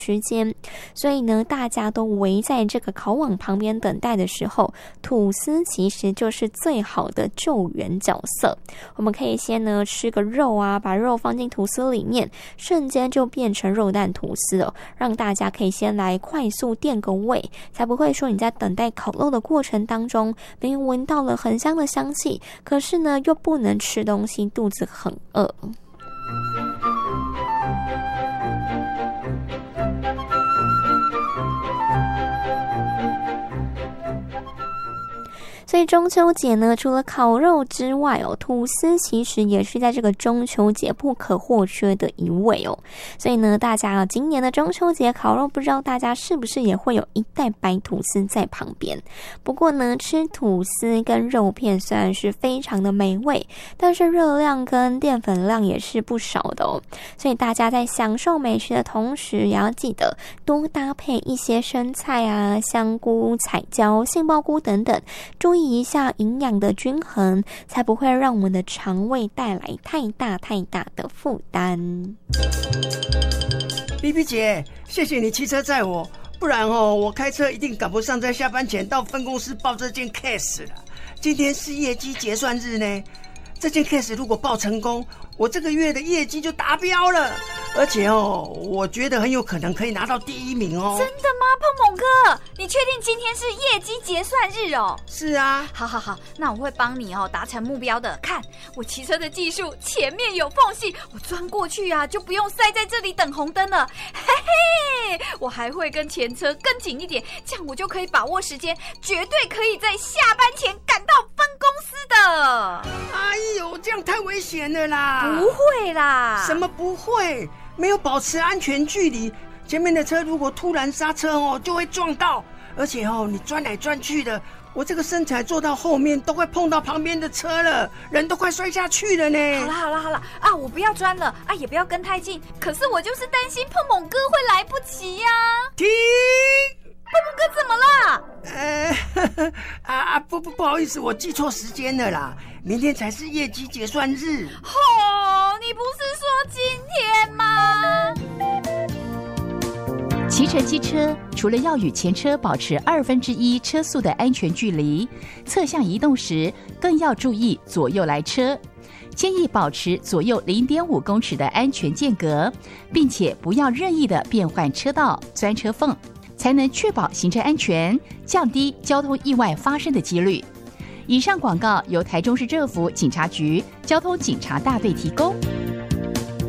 时间，所以呢，大家都围在这个烤网旁边等待的时候，吐司其实就是最好的救援角色。我们可以先呢吃个肉啊，把肉放进吐司里面，瞬间就变成肉蛋吐司了，让大家可以先来快速垫个胃，才不会说你在等待烤肉的过程当中，明明闻到了很香的香气，可是呢又不能吃东西，肚子很饿。所以中秋节呢，除了烤肉之外吐司其实也是在这个中秋节不可或缺的一味所以呢，大家今年的中秋节烤肉，不知道大家是不是也会有一袋白吐司在旁边。不过呢，吃吐司跟肉片虽然是非常的美味，但是热量跟淀粉量也是不少的所以大家在享受美食的同时，也要记得多搭配一些生菜啊、香菇、彩椒、杏鲍菇等等，注意一下营养的均衡，才不会让我们的肠胃带来太大的负担。 BB 姐，谢谢你骑车载我，不然我开车一定赶不上在下班前到分公司报这件 case 了。今天是业绩结算日呢，这件 case 如果报成功，我这个月的业绩就达标了，而且我觉得很有可能可以拿到第1名真的吗，碰碰哥？你确定今天是业绩结算日是啊。 好，那我会帮你达成目标的。看我骑车的技术，前面有缝隙，我钻过去啊，就不用塞在这里等红灯了。嘿嘿，我还会跟前车更紧一点，这样我就可以把握时间，绝对可以在下班前赶到分公司的。 哎呦，这样太危险了啦！ 不会啦。 什么不会？没有保持安全距离，前面的车如果突然刹车就会撞到，而且你钻来钻去的，我这个身材坐到后面都快碰到旁边的车了，人都快摔下去了呢。 好了啊，我不要钻了啊，也不要跟太近，可是我就是担心碰碰哥会来不及呀。 停！ 碰碰哥怎么了？ 不好意思，我记错时间了啦，明天才是业绩结算日。 你不是说今天吗？ 骑乘机车除了要与前车保持1/2车速的安全距离，侧向移动时更要注意左右来车，建议保持左右0.5公尺的安全间隔，并且不要任意的变换车道、钻车缝，才能确保行车安全，降低交通意外发生的几率。以上广告由台中市政府警察局交通警察大队提供。